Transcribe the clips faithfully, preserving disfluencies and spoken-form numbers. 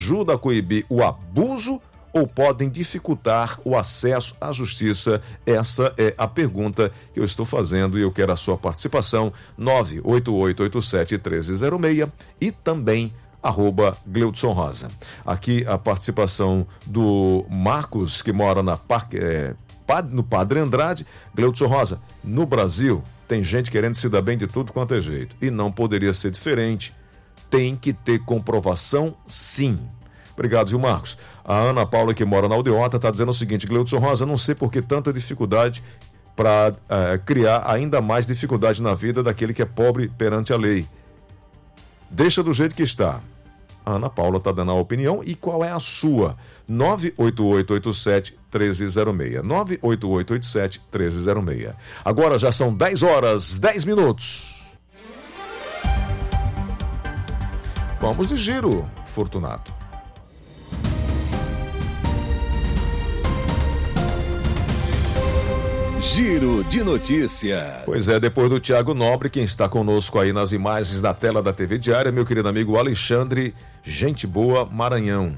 ajuda a coibir o abuso ou podem dificultar o acesso à justiça? Essa é a pergunta que eu estou fazendo e eu quero a sua participação. Nove oito oito oito sete um três zero seis e também arroba Gleudson Rosa. Aqui a participação do Marcos, que mora na Parque, é, no Padre Andrade. Gleudson Rosa, no Brasil tem gente querendo se dar bem de tudo quanto é jeito e não poderia ser diferente. Tem que ter comprovação, sim. Obrigado, viu, Marcos? A Ana Paula, que mora na Aldeota, está dizendo o seguinte: Gleudson Rosa, não sei por que tanta dificuldade para é, criar ainda mais dificuldade na vida daquele que é pobre perante a lei. Deixa do jeito que está. A Ana Paula está dando a opinião. E qual é a sua? nove oito oito oito sete um três zero seis. nove oito oito oito sete um três zero seis. Agora já são dez horas, dez minutos. Vamos de giro, Fortunato. Giro de notícias. Pois é, depois do Tiago Nobre, quem está conosco aí nas imagens da tela da T V Diária, meu querido amigo Alexandre, gente boa, Maranhão.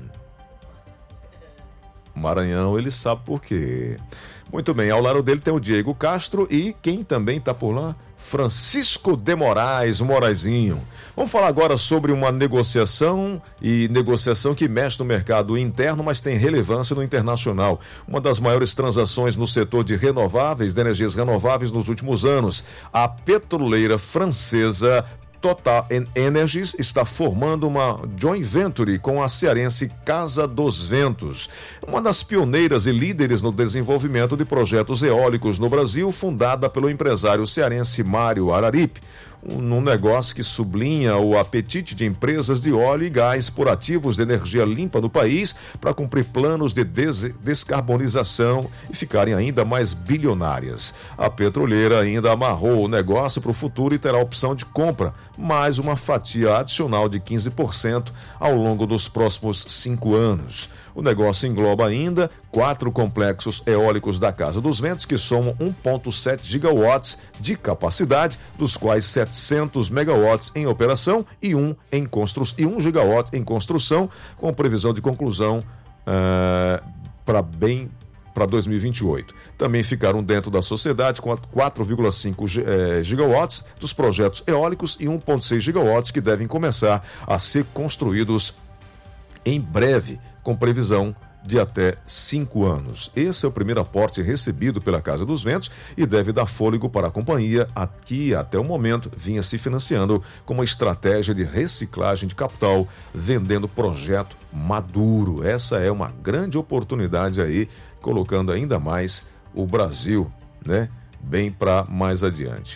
Maranhão, ele sabe por quê. Muito bem, ao lado dele tem o Diego Castro e quem também está por lá? Francisco de Moraes, o Moraizinho. Vamos falar agora sobre uma negociação e negociação que mexe no mercado interno, mas tem relevância no internacional. Uma das maiores transações no setor de renováveis, de energias renováveis nos últimos anos. A petroleira francesa Total Energies está formando uma joint venture com a cearense Casa dos Ventos, uma das pioneiras e líderes no desenvolvimento de projetos eólicos no Brasil, fundada pelo empresário cearense Mário Araripe, num negócio que sublinha o apetite de empresas de óleo e gás por ativos de energia limpa no país para cumprir planos de des- descarbonização e ficarem ainda mais bilionárias. A petroleira ainda amarrou o negócio para o futuro e terá a opção de compra, mais uma fatia adicional de quinze por cento ao longo dos próximos cinco anos. O negócio engloba ainda quatro complexos eólicos da Casa dos Ventos, que somam um vírgula sete gigawatts de capacidade, dos quais setecentos megawatts em operação e um, em constru... e um gigawatt em construção, com previsão de conclusão uh, para bem para dois mil e vinte e oito. Também ficaram dentro da sociedade com quatro vírgula cinco gigawatts dos projetos eólicos e um vírgula seis gigawatts que devem começar a ser construídos em breve, com previsão de até cinco anos. Esse é o primeiro aporte recebido pela Casa dos Ventos e deve dar fôlego para a companhia, que até o momento vinha se financiando com uma estratégia de reciclagem de capital, vendendo projeto maduro. Essa é uma grande oportunidade aí, colocando ainda mais o Brasil, né, bem para mais adiante.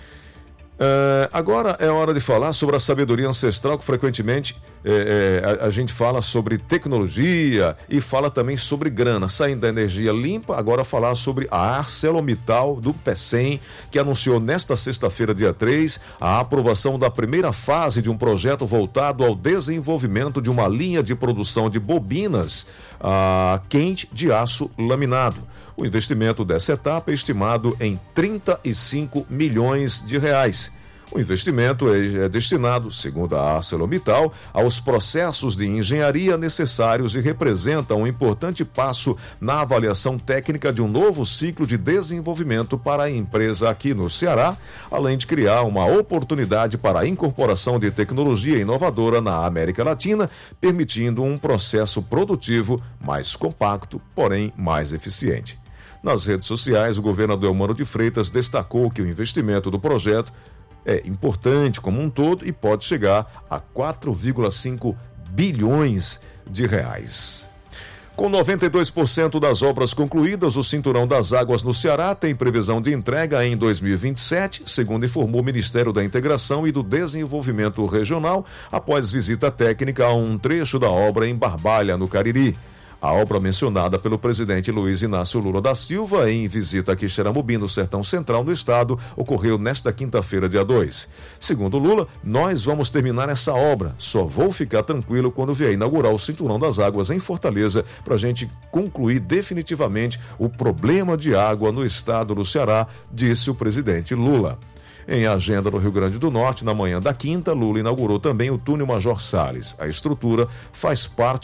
Uh, agora é hora de falar sobre a sabedoria ancestral, que frequentemente é, é, a, a gente fala sobre tecnologia e fala também sobre grana. Saindo da energia limpa, agora falar sobre a ArcelorMittal do Pecém, que anunciou nesta sexta-feira, dia três, a aprovação da primeira fase de um projeto voltado ao desenvolvimento de uma linha de produção de bobinas uh, quente de aço laminado. O investimento dessa etapa é estimado em trinta e cinco milhões de reais. O investimento é destinado, segundo a ArcelorMittal, aos processos de engenharia necessários e representa um importante passo na avaliação técnica de um novo ciclo de desenvolvimento para a empresa aqui no Ceará, além de criar uma oportunidade para a incorporação de tecnologia inovadora na América Latina, permitindo um processo produtivo mais compacto, porém mais eficiente. Nas redes sociais, o governador Eumano de Freitas destacou que o investimento do projeto é importante como um todo e pode chegar a quatro vírgula cinco bilhões de reais. Com noventa e dois por cento das obras concluídas, o Cinturão das Águas no Ceará tem previsão de entrega em dois mil e vinte e sete, segundo informou o Ministério da Integração e do Desenvolvimento Regional, após visita técnica a um trecho da obra em Barbalha, no Cariri. A obra mencionada pelo presidente Luiz Inácio Lula da Silva em visita a Quixeramobim, no Sertão Central do estado, ocorreu nesta quinta-feira, dia dois. Segundo Lula, nós vamos terminar essa obra. Só vou ficar tranquilo quando vier inaugurar o Cinturão das Águas em Fortaleza para a gente concluir definitivamente o problema de água no estado do Ceará, disse o presidente Lula. Em agenda no Rio Grande do Norte, na manhã da quinta, Lula inaugurou também o túnel Major Salles. A estrutura faz parte